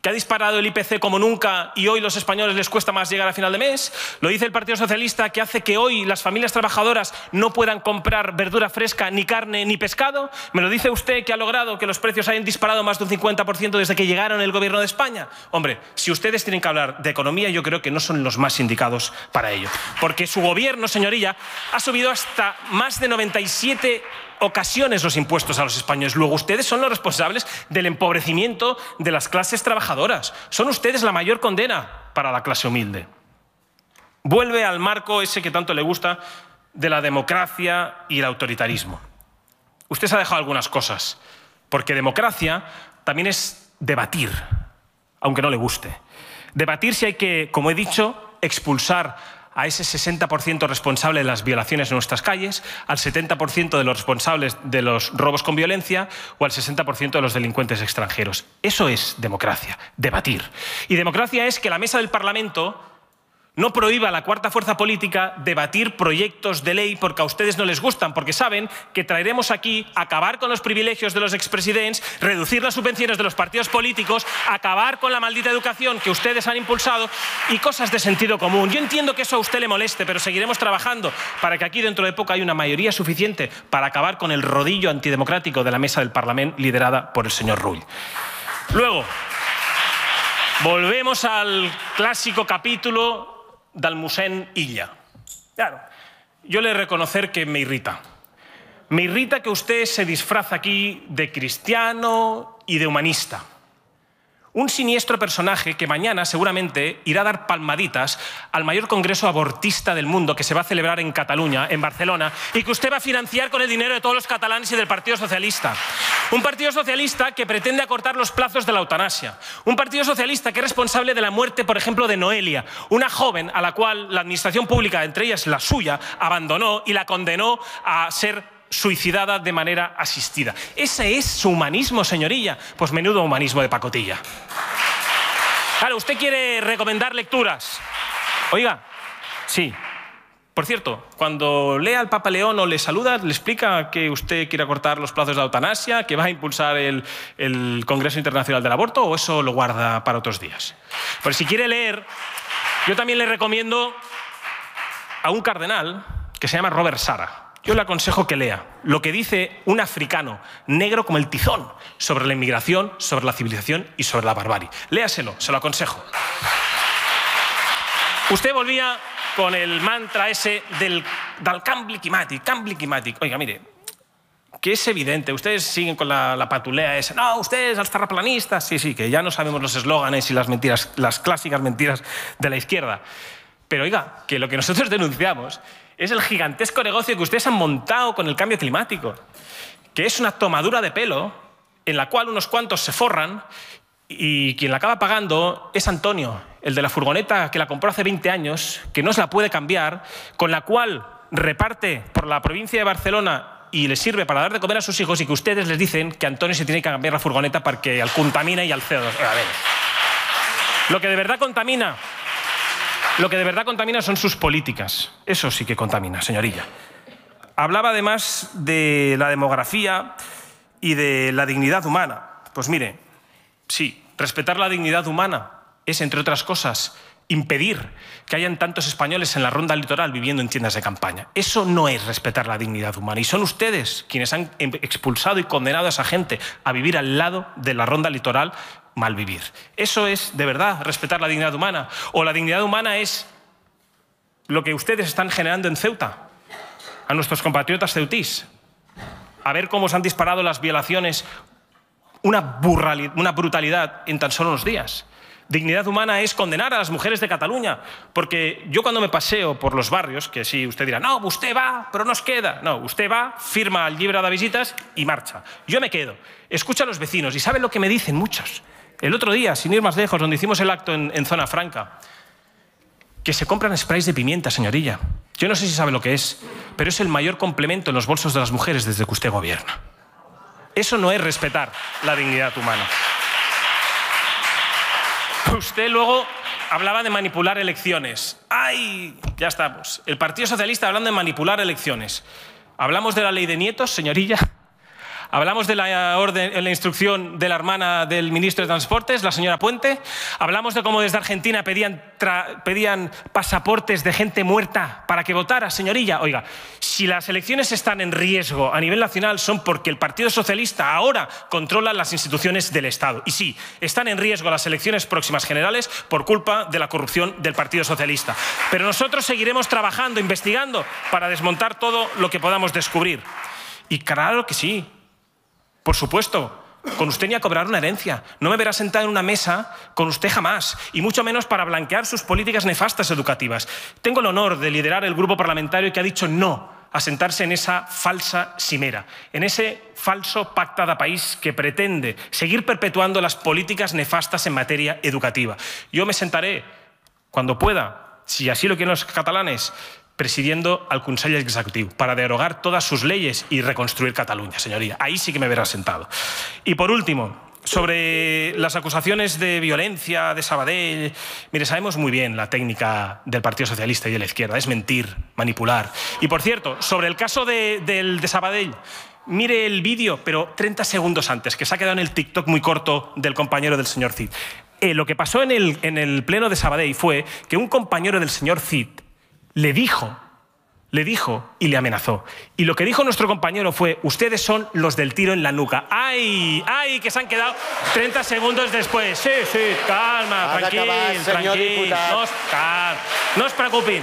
que ha disparado el IPC como nunca y hoy los españoles les cuesta más llegar a final de mes. Lo dice el Partido Socialista, que hace que hoy las familias trabajadoras no puedan comprar verdura fresca, ni carne, ni pescado. Me lo dice usted, que ha logrado que los precios hayan disparado más de un 50% desde que llegaron el gobierno de España. Hombre, si ustedes tienen que hablar de economía, yo creo que no son los más indicados para ello. Porque su gobierno, señoría, ha subido hasta más de 97 ocasiones los impuestos a los españoles. Luego ustedes son los responsables del empobrecimiento de las clases trabajadoras. Son ustedes la mayor condena para la clase humilde. Vuelve al marco ese que tanto le gusta de la democracia y el autoritarismo. Usted se ha dejado algunas cosas, porque democracia también es debatir, aunque no le guste. Debatir si hay que, como he dicho, expulsar a ese 60% responsable de las violaciones en nuestras calles, al 70% de los responsables de los robos con violencia o al 60% de los delincuentes extranjeros. Eso es democracia, debatir. Y democracia es que la mesa del Parlamento no prohíba a la cuarta fuerza política debatir proyectos de ley porque a ustedes no les gustan, porque saben que traeremos aquí acabar con los privilegios de los expresidentes, reducir las subvenciones de los partidos políticos, acabar con la maldita educación que ustedes han impulsado y cosas de sentido común. Yo entiendo que eso a usted le moleste, pero seguiremos trabajando para que aquí dentro de poco haya una mayoría suficiente para acabar con el rodillo antidemocrático de la mesa del Parlamento liderada por el señor Rull. Luego, volvemos al clásico capítulo del mossèn Illa. Claro, yo le he de reconocer que me irrita. Me irrita que usted se disfraza aquí de cristiano y de humanista. Un siniestro personaje que mañana seguramente irá a dar palmaditas al mayor congreso abortista del mundo que se va a celebrar en Cataluña, en Barcelona, y que usted va a financiar con el dinero de todos los catalanes y del Partido Socialista. Un Partido Socialista que pretende acortar los plazos de la eutanasia. Un Partido Socialista que es responsable de la muerte, por ejemplo, de Noelia, una joven a la cual la administración pública, entre ellas la suya, abandonó y la condenó a ser suicidada de manera asistida. ¿Ese es su humanismo, señorilla? Pues menudo humanismo de pacotilla. Claro, usted quiere recomendar lecturas. Oiga, sí. Por cierto, cuando lea al Papa León o le saluda, le explica que usted quiere acortar los plazos de la eutanasia, que va a impulsar el Congreso Internacional del Aborto, o eso lo guarda para otros días. Pero si quiere leer, yo también le recomiendo a un cardenal que se llama Robert Sara. Yo le aconsejo que lea lo que dice un africano negro como el tizón sobre la inmigración, sobre la civilización y sobre la barbarie. Léaselo, se lo aconsejo. Usted volvía con el mantra ese del canvi climàtic. Oiga, mire, que es evidente, ustedes siguen con la patulea esa. No, ustedes, los terraplanistas. Sí, que ya no sabemos los eslóganes y las mentiras, las clásicas mentiras de la izquierda. Pero oiga, que lo que nosotros denunciamos es el gigantesco negocio que ustedes han montado con el cambio climático, que es una tomadura de pelo en la cual unos cuantos se forran y quien la acaba pagando es Antonio, el de la furgoneta que la compró hace 20 años, que no se la puede cambiar, con la cual reparte por la provincia de Barcelona y le sirve para dar de comer a sus hijos, y que ustedes les dicen que Antonio se tiene que cambiar la furgoneta para que contamine y al CO2. A ver, lo que de verdad contamina son sus políticas. Eso sí que contamina, señorilla. Hablaba además de la demografía y de la dignidad humana. Pues mire, sí, respetar la dignidad humana es, entre otras cosas, impedir que hayan tantos españoles en la ronda litoral viviendo en tiendas de campaña. Eso no es respetar la dignidad humana. Y son ustedes quienes han expulsado y condenado a esa gente a vivir al lado de la ronda litoral, malvivir. ¿Eso es, de verdad, respetar la dignidad humana? ¿O la dignidad humana es lo que ustedes están generando en Ceuta, a nuestros compatriotas ceutís? A ver cómo se han disparado las violaciones, una brutalidad en tan solo unos días. Dignidad humana es condenar a las mujeres de Cataluña, porque yo cuando me paseo por los barrios, que sí, usted dirá, no, usted va, pero nos queda. No, usted va, firma el llibre de visitas y marcha. Yo me quedo, escucho a los vecinos y ¿saben lo que me dicen muchos? El otro día, sin ir más lejos, donde hicimos el acto en Zona Franca, que se compran sprays de pimienta, señorilla. Yo no sé si sabe lo que es, pero es el mayor complemento en los bolsos de las mujeres desde que usted gobierna. Eso no es respetar la dignidad humana. Usted luego hablaba de manipular elecciones. ¡Ay! Ya estamos. El Partido Socialista hablando de manipular elecciones. ¿Hablamos de la ley de nietos, señorilla? Hablamos de la instrucción de la hermana del ministro de Transportes, la señora Puente. Hablamos de cómo desde Argentina pedían pasaportes de gente muerta para que votara, señorilla. Oiga, si las elecciones están en riesgo a nivel nacional son porque el Partido Socialista ahora controla las instituciones del Estado. Y sí, están en riesgo las elecciones próximas generales por culpa de la corrupción del Partido Socialista. Pero nosotros seguiremos trabajando, investigando, para desmontar todo lo que podamos descubrir. Y claro que sí, por supuesto, con usted ni a cobrar una herencia. No me verá sentado en una mesa con usted jamás, y mucho menos para blanquear sus políticas nefastas educativas. Tengo el honor de liderar el grupo parlamentario que ha dicho no a sentarse en esa falsa cimera, en ese falso pacte de país que pretende seguir perpetuando las políticas nefastas en materia educativa. Yo me sentaré cuando pueda, si así lo quieren los catalanes, presidiendo al Consell Executiu para derogar todas sus leyes y reconstruir Cataluña, señoría. Ahí sí que me verá sentado. Y por último, sobre las acusaciones de violencia de Sabadell, mire, sabemos muy bien la técnica del Partido Socialista y de la izquierda, es mentir, manipular. Y por cierto, sobre el caso de Sabadell, mire el vídeo, pero 30 segundos antes, que se ha quedado en el TikTok muy corto del compañero del señor Cid. Lo que pasó en el pleno de Sabadell fue que un compañero del señor Cid le dijo y le amenazó. Y lo que dijo nuestro compañero fue: ustedes son los del tiro en la nuca. ¡Ay! ¡Ay! Que se han quedado 30 segundos después. Sí, calma, tranquil. No es preocupin.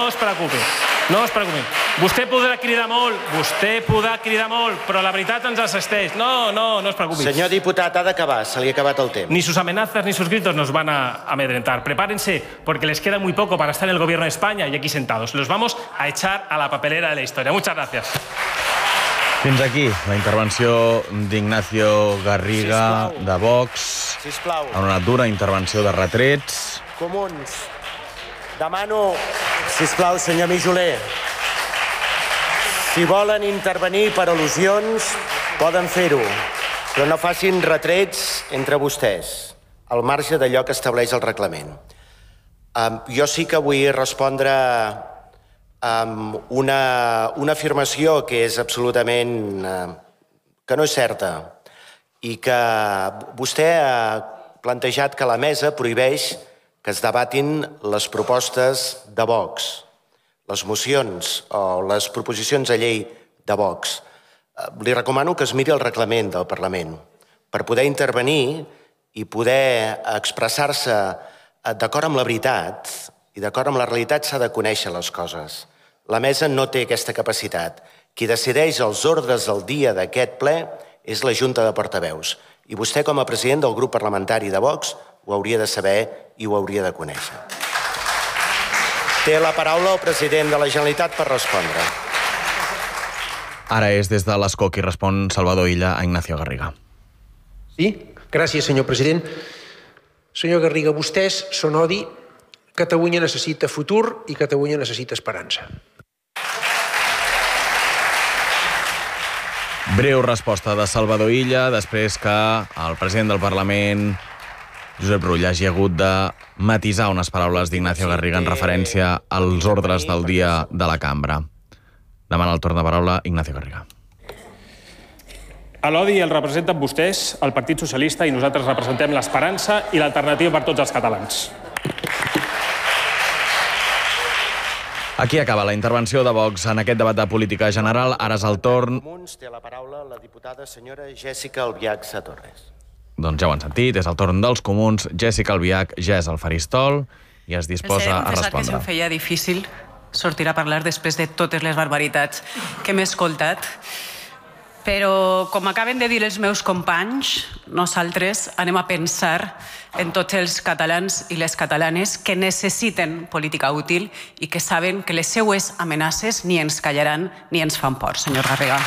Vostè podrà cridar molt, però la veritat ens assisteix. No es preocupi. Senyor diputat, ha d'acabar, se li ha acabat el temps. Ni sus amenazas ni sus gritos nos van a amedrentar. Prepárense, porque les queda muy poco para estar en el gobierno de España y aquí sentados. Los vamos a echar a la papelera de la historia. Muchas gracias. Fins aquí la intervenció d'Ignacio Garriga de Vox. En una dura intervenció de retrets. Comuns, demano, sisplau, senyor Mijoler, si volen intervenir per al·lusions, poden fer-ho, però no facin retrets entre vostès, al marge d'allò que estableix el reglament. Jo sí que vull respondre amb una afirmació que és absolutament... que no és certa, i que vostè ha plantejat que la mesa prohibeix que es debatin les propostes de Vox, les mocions o les proposicions de llei de Vox. Li recomano que es miri el reglament del Parlament per poder intervenir i poder expressar-se d'acord amb la veritat i d'acord amb la realitat. S'ha de conèixer les coses. La mesa no té aquesta capacitat. Qui decideix els ordres del dia d'aquest ple és la Junta de Portaveus. I vostè, com a president del grup parlamentari de Vox, ho hauria de saber i ho hauria de conèixer. Té la paraula el president de la Generalitat per respondre. Ara és des de l'escó qui respon Salvador Illa a Ignacio Garriga. Sí, gràcies, senyor president. Senyor Garriga, vostès són odi. Catalunya necessita futur i Catalunya necessita esperança. Breu resposta de Salvador Illa després que el president del Parlament, Josep Rull, hagi hagut de matisar unes paraules d'Ignacio Garriga en referència als ordres del dia de la cambra. Demana el torn de paraula Ignacio Garriga. L'odi el representen vostès, el Partit Socialista, i nosaltres representem l'esperança i l'alternativa per tots els catalans. Aquí acaba la intervenció de Vox en aquest debat de política general. Ara és el torn... Té la paraula la diputada senyora Jéssica Albiach Satorres. Doncs ja ho han sentit, és el torn dels comuns. Jéssica Albiach ja és al faristol i es disposa a respondre. Que se'm feia difícil sortir a parlar després de totes les barbaritats que m'he escoltat. Però, com acaben de dir els meus companys, nosaltres anem a pensar en tots els catalans i les catalanes que necessiten política útil i que saben que les seues amenaces ni ens callaran ni ens fan por, senyor Garriga.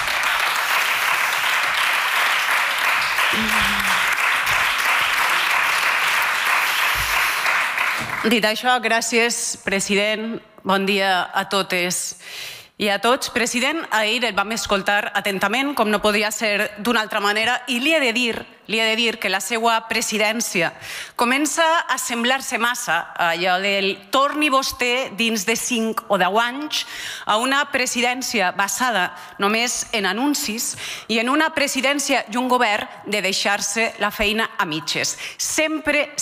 Dit això, gràcies, president. Bon dia a totes I a tots, president, ahir el vam escoltar atentament, com no podria ser d'una altra manera, i li he de dir que la seva presidència comença a semblar-se massa a allò del torni vostè dins de 5 o 10 anys a una presidència basada només en anuncis i en una presidència i un govern de deixar-se la feina a mitges. Sempre